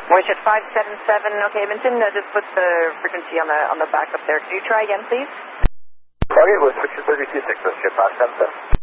Moishet 577, okay, Minton, just put the frequency on the backup there. Can you try again, please? Okay, we'll switch to 32.6, Moishet 577.